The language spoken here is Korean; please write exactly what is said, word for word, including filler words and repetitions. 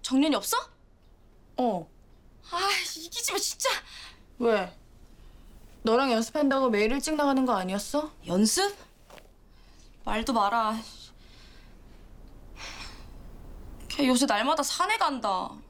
정년이 없어? 어. 아, 이기지 마 진짜. 왜? 너랑 연습한다고 매일 일찍 나가는 거 아니었어? 연습? 말도 마라. 걔 요새 날마다 산에 간다.